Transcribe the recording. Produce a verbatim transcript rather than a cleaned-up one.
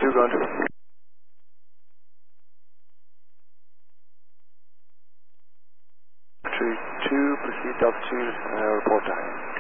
two, going to. Tree two, proceed Delta two, uh, report time.